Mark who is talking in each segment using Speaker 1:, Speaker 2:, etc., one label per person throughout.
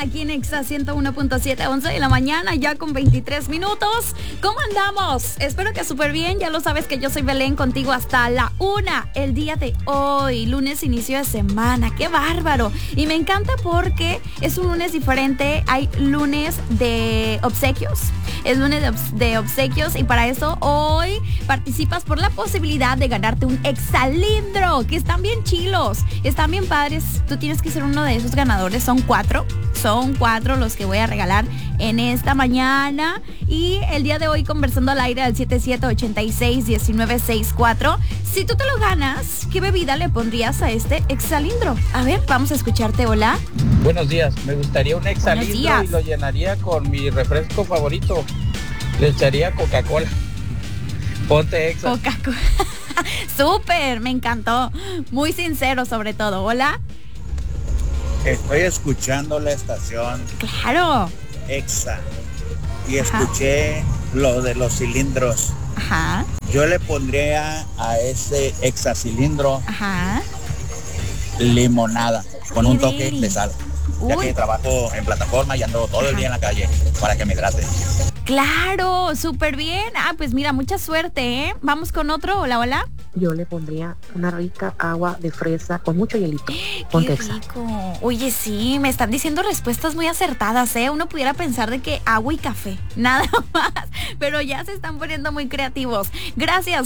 Speaker 1: aquí en Exa 101.7, 11 de la mañana, ya con 23 minutos. ¿Cómo andamos? Espero que súper bien. Ya lo sabes que yo soy Belén, contigo hasta la 1 el día de hoy. Lunes, inicio de semana. ¡Qué bárbaro! Y me encanta porque es un lunes diferente. Hay lunes de obsequios. Es lunes de obsequios y para eso hoy participas por la posibilidad de ganarte un Exalindro, que están bien chilos, están bien padres. Tú tienes que ser uno de esos ganadores. Son cuatro los que voy a regalar en esta mañana. Y el día de hoy conversando al aire al 7786-1964. Si tú te lo ganas, ¿qué bebida le pondrías a este Exalindro? A ver, vamos a escucharte. Hola.
Speaker 2: Buenos días, me gustaría un Exalindro y lo llenaría con mi refresco favorito. Le echaría Coca-Cola. Ponte Exa.
Speaker 1: Coca-Cola. Súper, me encantó. Muy sincero sobre todo. Hola.
Speaker 3: Estoy escuchando la estación
Speaker 1: Claro.
Speaker 3: Exa y escuché lo de los cilindros.
Speaker 1: Ajá.
Speaker 3: Yo le pondría a ese Exa cilindro
Speaker 1: Ajá.
Speaker 3: limonada con un toque de sal, ya que trabajo en plataforma y ando todo el día en la calle para que me hidrate.
Speaker 1: Claro, súper bien. Pues mira, mucha suerte, ¿eh? Vamos con otro. Hola, hola.
Speaker 4: Yo le pondría una rica agua de fresa con mucho hielito.
Speaker 1: ¡Qué rico! Oye, sí, me están diciendo respuestas muy acertadas, ¿eh? Uno pudiera pensar de que agua y café, nada más, pero ya se están poniendo muy creativos. Gracias,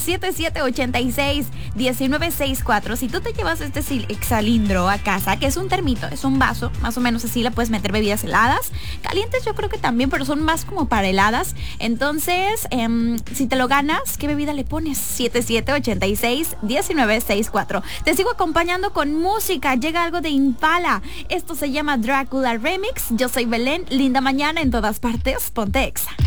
Speaker 1: 7786-1964. Si tú te llevas este Exalindro a casa, que es un termito, es un vaso, más o menos así, le puedes meter bebidas heladas, calientes yo creo que también, pero son más como para heladas. Entonces, si te lo ganas, ¿qué bebida le pones? 7786-1964. Te sigo acompañando con música. Llega algo de Impala. Esto se llama Drácula Remix. Yo soy Belén. Linda mañana en todas partes. Ponte Exa.